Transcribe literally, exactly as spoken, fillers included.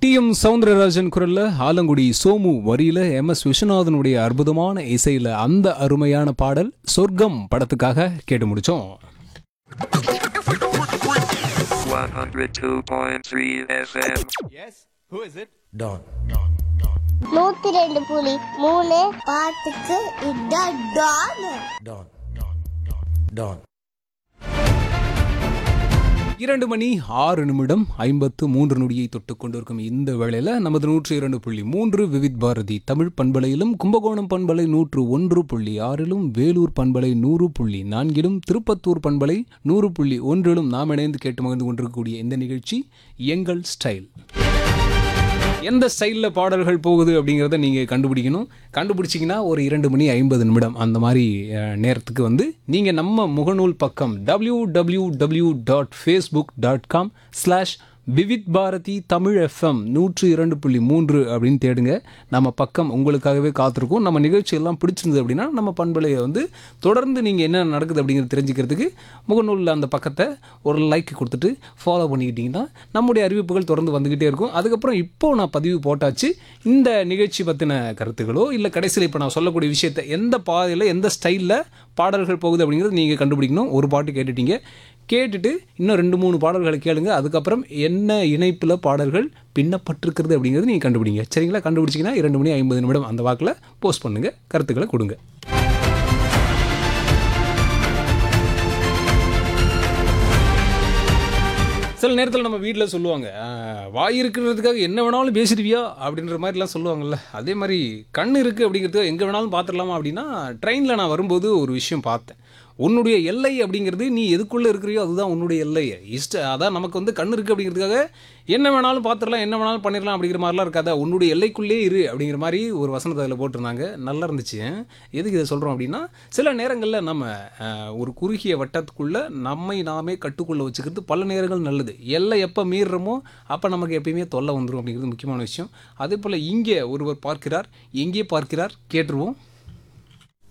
D M Soundararajan குரல்ல, ஆலங்குடி சோமு வரியில, M S விஸ்வநாதனுடைய அற்புதமான இசையில அந்த அருமையான பாடல் சொர்க்கம் படத்துக்காக கேட்டு முடிச்சோம். one oh two point three F M. Yes, who is it? Don. நூத்தி ரெண்டு புள்ளி மூணு பாட்டுக்கு இதான் டான். Don. Don. இரண்டு மணி ஆறு நிமிடம் ஐம்பத்து மூன்று நொடியை தொட்டு கொண்டிருக்கும் இந்த வேளையில் நமது நூற்று இரண்டு புள்ளி மூன்று விவித் பாரதி தமிழ் பண்பலையிலும், கும்பகோணம் பண்பலை நூற்று ஒன்று புள்ளி ஆறிலும், வேலூர் பண்பலை நூறு புள்ளி நான்கிலும், திருப்பத்தூர் பண்பலை நூறு புள்ளி ஒன்றிலும் நாம் இணைந்து கேட்டு மகிழ்ந்து கொண்டிருக்கக்கூடிய இந்த நிகழ்ச்சி எங்கள் ஸ்டைல். எந்த ஸ்டைலில் பாடல்கள் போகுது அப்படிங்கிறத நீங்கள் கண்டுபிடிக்கணும். கண்டுபிடிச்சிங்கன்னா ஒரு இரண்டு மணி ஐம்பது நிமிடம் அந்த மாதிரி நேரத்துக்கு வந்து நீங்கள் நம்ம முகநூல் பக்கம் W W W dot Facebook dot com slash Vividh Bharathi Tamil FM நூற்று இரண்டு புள்ளி மூன்று அப்படின்னு தேடுங்க. நம்ம பக்கம் உங்களுக்காகவே காத்திருக்கோம். நம்ம நிகழ்ச்சியெல்லாம் பிடிச்சிருந்தது அப்படின்னா நம்ம பண்பலையை வந்து தொடர்ந்து நீங்கள் என்ன நடக்குது அப்படிங்கிறது தெரிஞ்சுக்கிறதுக்கு முகநூலில் அந்த பக்கத்தை ஒரு லைக் கொடுத்துட்டு ஃபாலோ பண்ணிக்கிட்டிங்கன்னா நம்முடைய அறிவிப்புகள் தொடர்ந்து வந்துக்கிட்டே இருக்கும். அதுக்கப்புறம் இப்போது நான் பதிவு போட்டாச்சு. இந்த நிகழ்ச்சி பற்றின கருத்துக்களோ இல்லை கடைசியில் இப்போ நான் சொல்லக்கூடிய விஷயத்தை எந்த பாதையில் எந்த ஸ்டைலில் பாடல்கள் போகுது அப்படிங்கிறது நீங்கள் கண்டுபிடிக்கணும். ஒரு பாட்டு கேட்டுட்டீங்க, கேட்டுட்டு இன்னும் ரெண்டு மூணு பாடல்களை கேளுங்க. அதுக்கப்புறம் என்ன இணைப்பில் பாடல்கள் பின்னப்பட்டிருக்கிறது அப்படிங்கிறது நீங்கள் கண்டுபிடிங்க. சரிங்களா? கண்டுபிடிச்சிங்கன்னா இரண்டு மணி ஐம்பது நிமிடம் அந்த வாக்கில் போஸ்ட் பண்ணுங்கள், கருத்துக்களை கொடுங்க. சில நேரத்தில் நம்ம வீட்டில் சொல்லுவாங்க, வாய் இருக்கிறதுக்காக என்ன வேணாலும் பேசிடுவியா அப்படின்ற மாதிரிலாம் சொல்லுவாங்கள்ல. அதே மாதிரி கண் இருக்குது அப்படிங்கிறதுக்காக எங்கே வேணாலும் பார்த்துடலாமா அப்படின்னா, ட்ரெயினில் நான் வரும்போது ஒரு விஷயம் பார்த்தேன். உன்னுடைய எல்லை அப்படிங்கிறது நீ எதுக்குள்ளே இருக்கிறியோ அதுதான் உன்னுடைய எல்லை. இஷ்ட அதான் நமக்கு வந்து கண் இருக்குது அப்படிங்கிறதுக்காக என்ன வேணாலும் பார்த்துடலாம், என்ன வேணாலும் பண்ணிடலாம் அப்படிங்கிற மாதிரிலாம் இருக்காதா. உன்னுடைய எல்லைக்குள்ளே இரு அப்படிங்கிற மாதிரி ஒரு வசனத்தை அதில் போட்டிருந்தாங்க. நல்லா இருந்துச்சு. எதுக்கு இதை சொல்கிறோம் அப்படின்னா, சில நேரங்களில் நம்ம ஒரு குறுகிய வட்டத்துக்குள்ளே நம்மை நாமே கட்டுக்குள்ளே வச்சுக்கிறது பல நேரங்கள் நல்லது. எல்லை எப்போ மீறுறோமோ அப்போ நமக்கு எப்பயுமே தொல்லை வந்துடும் அப்படிங்கிறது முக்கியமான விஷயம். அதே போல் இங்கே ஒருவர் பார்க்கிறார், எங்கே பார்க்கிறார் கேட்டுருவோம்.